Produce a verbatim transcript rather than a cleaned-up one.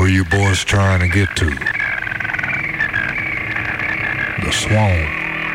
Where you boys trying to get to? The swamp.